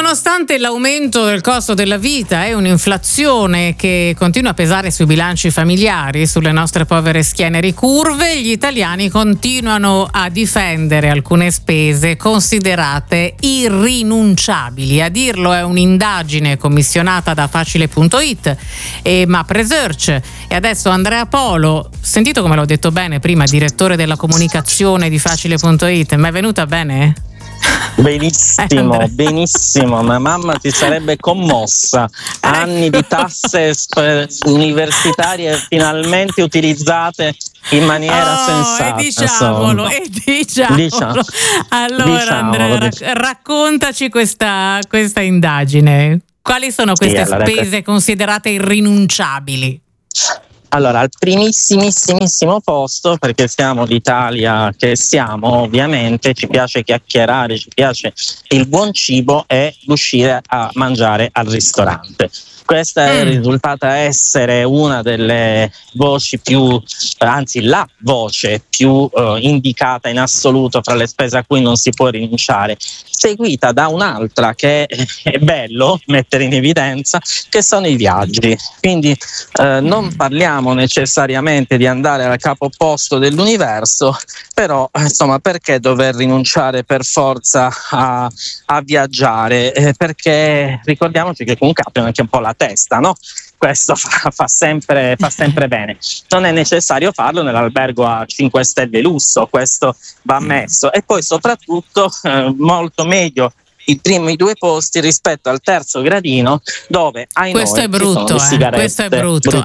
nonostante l'aumento del costo della vita e un'inflazione che continua a pesare sui bilanci familiari, sulle nostre povere schiene ricurve, gli italiani continuano a difendere alcune spese considerate irrinunciabili. A dirlo è un'indagine commissionata da Facile.it e Map Research. E adesso Andrea Polo, sentito come l'ho detto bene prima, direttore della comunicazione di Facile.it, mi è venuta bene? Benissimo, benissimo, ma mamma ti sarebbe commossa. Anni di tasse universitarie finalmente utilizzate in maniera sensata. Diciamolo. Allora Andrea, raccontaci questa indagine. Quali sono queste spese considerate irrinunciabili? Allora, al primissimissimo posto, perché siamo l'Italia che siamo, ovviamente ci piace chiacchierare, ci piace il buon cibo e riuscire a mangiare al ristorante. Questa è risultata essere una delle voci anzi la voce più indicata in assoluto fra le spese a cui non si può rinunciare, seguita da un'altra che è bello mettere in evidenza, che sono i viaggi. Quindi non parliamo necessariamente di andare al capo opposto dell'universo, però insomma, perché dover rinunciare per forza a viaggiare? Perché ricordiamoci che comunque aprono anche un po' la testa, no? Questo fa sempre bene. Non è necessario farlo nell'albergo a 5 stelle lusso, questo va ammesso. E poi soprattutto molto meglio i primi due posti rispetto al terzo gradino, dove questo è brutto, questo è brutto,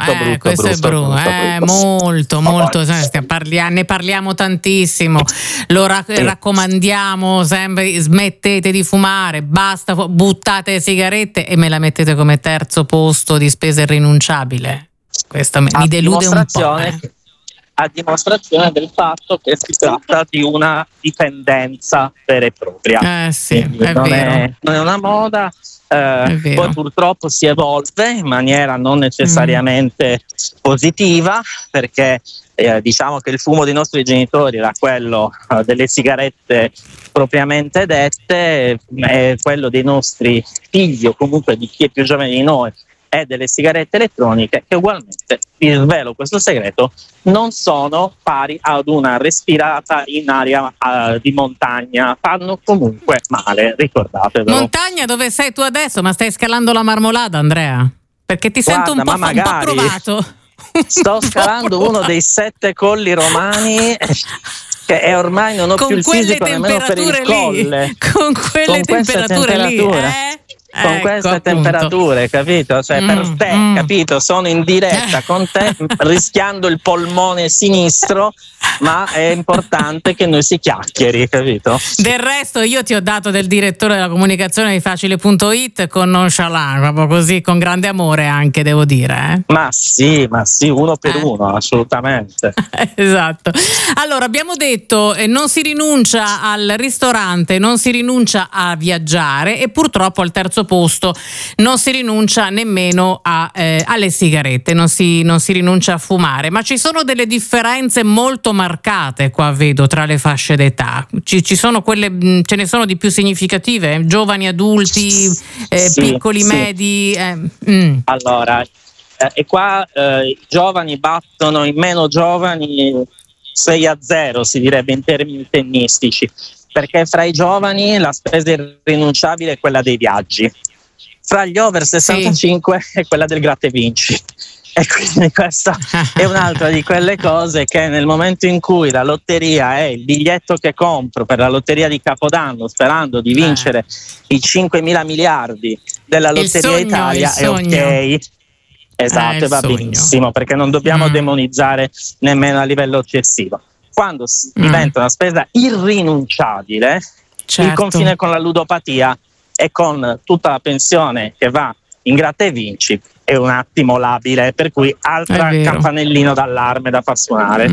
molto, ne parliamo tantissimo, lo raccomandiamo sempre, smettete di fumare, basta, buttate le sigarette e me la mettete come terzo posto di spesa irrinunciabile. Questo mi delude un po'. A dimostrazione del fatto che si tratta di una dipendenza vera e propria. Sì, non è una moda, poi purtroppo si evolve in maniera non necessariamente positiva, perché diciamo che il fumo dei nostri genitori era quello delle sigarette propriamente dette, è quello dei nostri figli o comunque di chi è più giovane di noi e delle sigarette elettroniche, che ugualmente, vi svelo questo segreto, non sono pari ad una respirata in aria di montagna, fanno comunque male, ricordatevelo. Montagna dove sei tu adesso? Ma stai scalando la Marmolada, Andrea? Perché ti sento un po' provato. Sto scalando uno dei 7 colli romani che è ormai non ho più il fisico nemmeno per il colle. Con quelle temperature lì, con queste temperature, capito? Cioè per te, capito? Sono in diretta con te, rischiando il polmone sinistro, ma è importante che noi si chiacchieri, capito? Del resto io ti ho dato del direttore della comunicazione di Facile.it con nonchalance, proprio così, con grande amore anche, devo dire. Ma sì, uno per uno, assolutamente. Esatto. Allora, abbiamo detto non si rinuncia al ristorante, non si rinuncia a viaggiare e purtroppo al terzo posto non si rinuncia nemmeno alle sigarette, non si rinuncia a fumare, ma ci sono delle differenze molto marcate qua, vedo, tra le fasce d'età. Ci sono quelle, ce ne sono di più significative, giovani, adulti, piccoli, medi. Allora, e qua i giovani battono i meno giovani 6-0, si direbbe in termini tennistici, perché fra i giovani la spesa irrinunciabile è quella dei viaggi, fra gli over 65 è quella del gratta e vinci. E quindi questa è un'altra di quelle cose che nel momento in cui la lotteria è il biglietto che compro per la lotteria di Capodanno sperando di vincere i 5.000 miliardi della Lotteria Italia, è ok. Esatto, va benissimo, perché non dobbiamo demonizzare nemmeno a livello eccessivo. Quando diventa una spesa irrinunciabile, il confine con la ludopatia e con tutta la pensione che va in gratta e vinci è un attimo labile, per cui altra campanellino d'allarme da far suonare.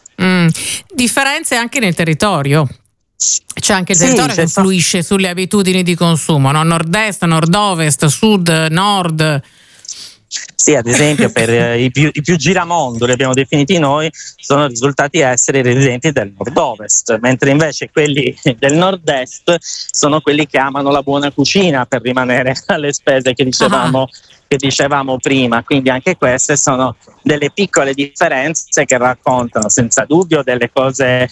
Differenze anche nel territorio. C'è anche il territorio che influisce sulle abitudini di consumo, no? Nord-est, nord-ovest, sud, nord. Sì, ad esempio per i più giramondo, li abbiamo definiti noi, sono risultati essere i residenti del nord-ovest, mentre invece quelli del nord-est sono quelli che amano la buona cucina, per rimanere alle spese che dicevamo prima. Quindi anche queste sono delle piccole differenze che raccontano senza dubbio delle cose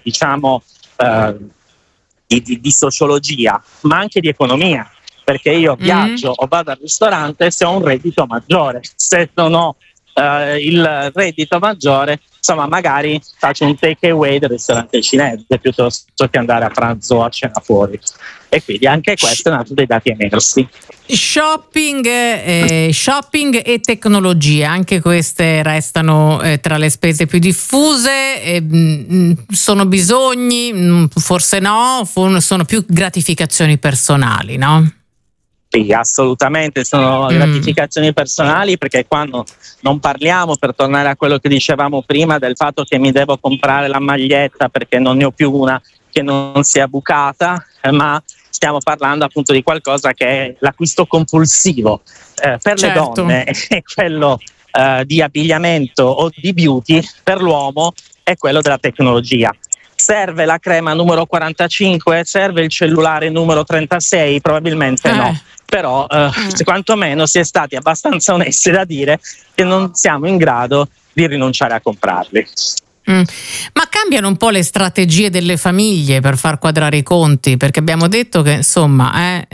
di sociologia, ma anche di economia, perché io viaggio o vado al ristorante se ho un reddito maggiore. Se non ho il reddito maggiore, insomma, magari faccio un take away del ristorante cinese piuttosto che andare a pranzo o a cena fuori. E quindi anche questo è un altro dei dati emersi. Shopping e tecnologia, anche queste restano tra le spese più diffuse. Sono bisogni, forse no, sono più gratificazioni personali, no? Sì, assolutamente sono gratificazioni personali, perché quando non parliamo, per tornare a quello che dicevamo prima, del fatto che mi devo comprare la maglietta perché non ne ho più una che non sia bucata, ma stiamo parlando appunto di qualcosa che è l'acquisto compulsivo. Per le donne è quello di abbigliamento o di beauty, per l'uomo è quello della tecnologia. Serve la crema numero 45? Serve il cellulare numero 36? Probabilmente no. Però quantomeno si è stati abbastanza onesti da dire che non siamo in grado di rinunciare a comprarli. Ma cambiano un po' le strategie delle famiglie per far quadrare i conti, perché abbiamo detto che insomma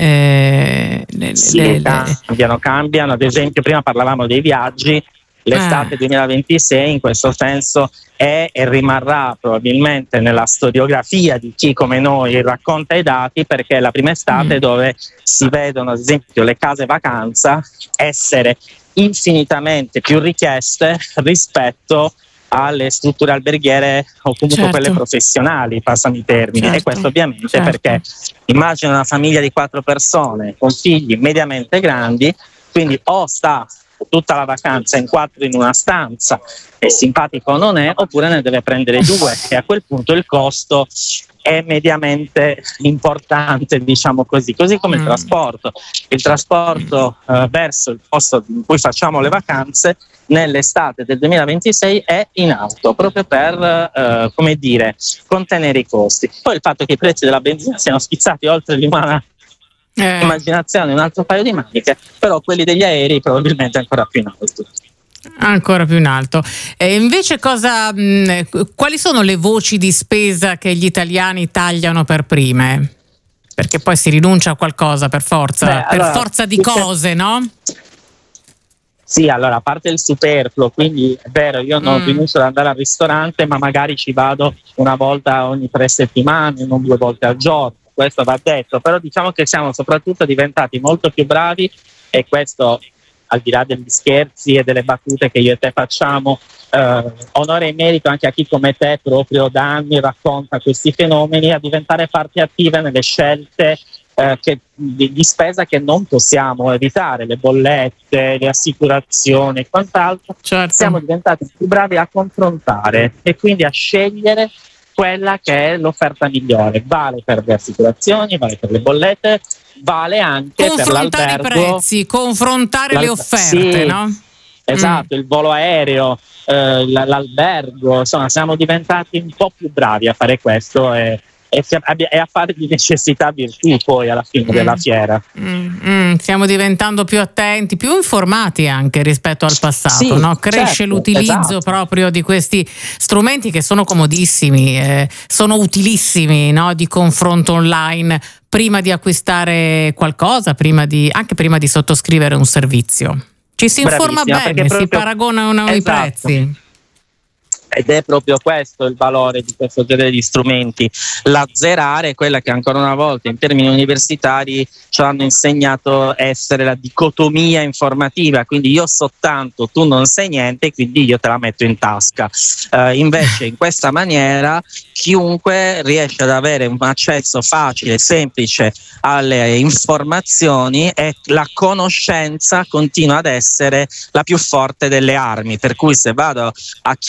cambiano. Ad esempio prima parlavamo dei viaggi. L'estate 2026 in questo senso è e rimarrà probabilmente nella storiografia di chi come noi racconta i dati, perché è la prima estate dove si vedono ad esempio le case vacanza essere infinitamente più richieste rispetto alle strutture alberghiere o comunque quelle professionali, passano i termini. E questo ovviamente perché immagina una famiglia di 4 persone con figli mediamente grandi, quindi o sta tutta la vacanza in 4 in una stanza e simpatico non è, oppure ne deve prendere 2, e a quel punto il costo è mediamente importante, diciamo così come il trasporto verso il posto in cui facciamo le vacanze nell'estate del 2026 è in alto, proprio per contenere i costi. Poi il fatto che i prezzi della benzina siano schizzati oltre l'umana immaginazione, un altro paio di maniche, però quelli degli aerei probabilmente ancora più in alto. Ancora più in alto. Invece quali sono le voci di spesa che gli italiani tagliano per prime? Perché poi si rinuncia a qualcosa per forza, forza di cose, no? Sì, allora, a parte il superfluo, quindi è vero, io non rinuncio ad andare al ristorante, ma magari ci vado una volta ogni 3 settimane, non 2 volte al giorno. Questo va detto, però diciamo che siamo soprattutto diventati molto più bravi, e questo al di là degli scherzi e delle battute che io e te facciamo, onore e merito anche a chi come te proprio da anni racconta questi fenomeni, a diventare parti attive nelle scelte di spesa che non possiamo evitare, le bollette, le assicurazioni e quant'altro. Siamo diventati più bravi a confrontare e quindi a scegliere quella che è l'offerta migliore. Vale per le assicurazioni, vale per le bollette, vale anche per l'albergo. Confrontare i prezzi, confrontare le offerte, no? Esatto, il volo aereo, l'albergo, insomma siamo diventati un po' più bravi a fare questo e a fare di necessità virtù poi alla fine della fiera. Stiamo diventando più attenti, più informati anche rispetto al passato, no? Cresce l'utilizzo proprio di questi strumenti che sono comodissimi, sono utilissimi, no? Di confronto online prima di acquistare qualcosa, anche prima di sottoscrivere un servizio. Ci si informa bene, si paragonano i prezzi. Ed è proprio questo il valore di questo genere di strumenti, l'azzerare quella che ancora una volta in termini universitari ci hanno insegnato essere la dicotomia informativa, quindi io so tanto, tu non sai niente, quindi io te la metto in tasca. Invece in questa maniera chiunque riesce ad avere un accesso facile e semplice alle informazioni, e la conoscenza continua ad essere la più forte delle armi, per cui se vado a chiedere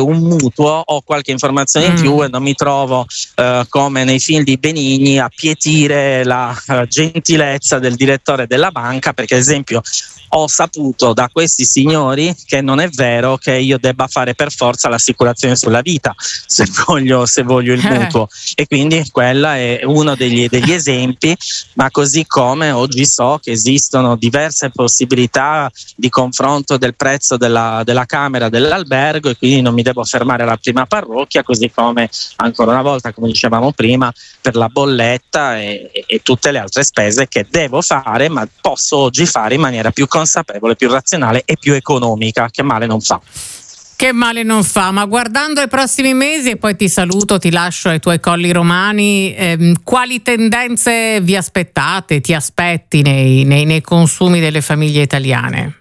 un mutuo ho qualche informazione in più e non mi trovo come nei film di Benigni a pietire la gentilezza del direttore della banca, perché ad esempio ho saputo da questi signori che non è vero che io debba fare per forza l'assicurazione sulla vita se voglio il mutuo, e quindi quella è uno degli esempi. Ma così come oggi so che esistono diverse possibilità di confronto del prezzo della camera dell'albergo, e quindi non mi devo fermare alla prima parrocchia, così come ancora una volta, come dicevamo prima, per la bolletta e tutte le altre spese che devo fare, ma posso oggi fare in maniera più consapevole, più razionale e più economica, che male non fa. Che male non fa, ma guardando ai prossimi mesi, e poi ti saluto, ti lascio ai tuoi colli romani, quali tendenze vi aspettate, ti aspetti nei consumi delle famiglie italiane?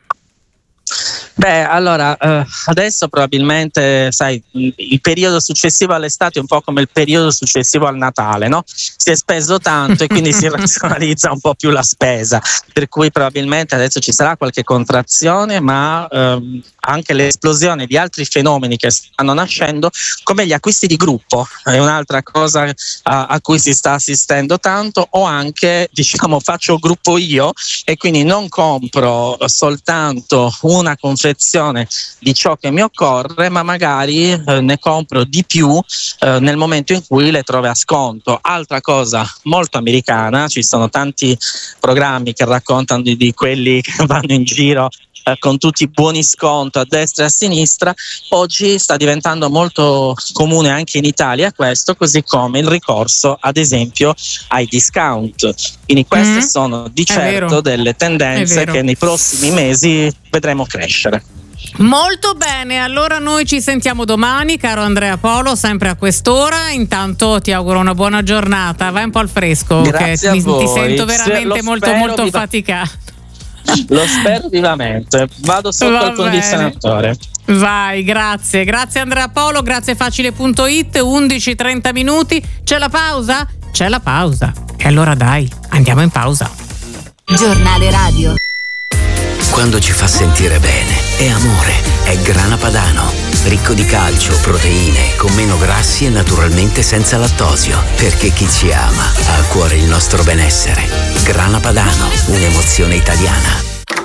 Beh, allora, adesso probabilmente, sai, il periodo successivo all'estate è un po' come il periodo successivo al Natale, no? Si è speso tanto e quindi si razionalizza un po' più la spesa, per cui probabilmente adesso ci sarà qualche contrazione, ma anche l'esplosione di altri fenomeni che stanno nascendo, come gli acquisti di gruppo, è un'altra cosa a cui si sta assistendo tanto, o anche, diciamo, faccio gruppo io e quindi non compro soltanto una confezione di ciò che mi occorre, ma magari ne compro di più nel momento in cui le trovo a sconto. Altra cosa molto americana, ci sono tanti programmi che raccontano di quelli che vanno in giro con tutti i buoni sconto a destra e a sinistra. Oggi sta diventando molto comune anche in Italia questo, così come il ricorso ad esempio ai discount. Quindi queste sono di certo delle tendenze che nei prossimi mesi vedremo crescere. Molto bene, allora noi ci sentiamo domani, caro Andrea Polo, sempre a quest'ora. Intanto ti auguro una buona giornata, vai un po' al fresco. Grazie che a voi. Ti sento veramente molto affaticato. Lo spero vivamente, vado sotto il condizionatore. Vai, grazie Andrea Polo, grazie Facile.it. 11:30 minuti, c'è la pausa? C'è la pausa, e allora dai, andiamo in pausa. Giornale radio. Quando ci fa sentire bene, è amore, è Grana Padano. Ricco di calcio, proteine, con meno grassi e naturalmente senza lattosio. Perché chi ci ama ha a cuore il nostro benessere. Grana Padano, un'emozione italiana.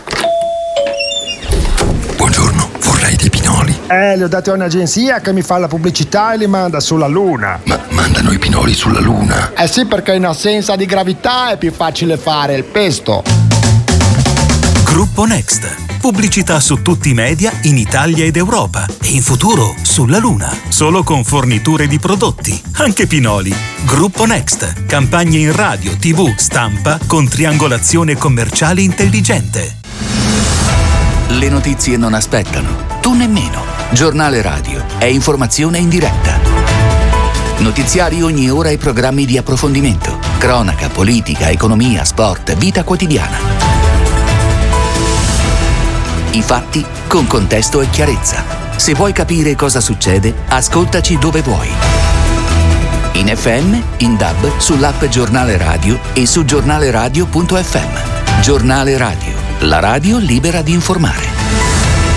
Buongiorno, vorrei dei pinoli. Li ho dati a un'agenzia che mi fa la pubblicità e li manda sulla Luna. Ma mandano i pinoli sulla Luna? Eh sì, perché in assenza di gravità è più facile fare il pesto. Gruppo Next. Pubblicità su tutti i media in Italia ed Europa e in futuro sulla Luna. Solo con forniture di prodotti, anche pinoli. Gruppo Next. Campagne in radio, TV, stampa con triangolazione commerciale intelligente. Le notizie non aspettano, tu nemmeno. Giornale radio è informazione in diretta. Notiziari ogni ora e programmi di approfondimento. Cronaca, politica, economia, sport, vita quotidiana. I fatti con contesto e chiarezza. Se vuoi capire cosa succede, ascoltaci dove vuoi. In FM, in DAB, sull'app Giornale Radio e su giornaleradio.fm. Giornale Radio, la radio libera di informare.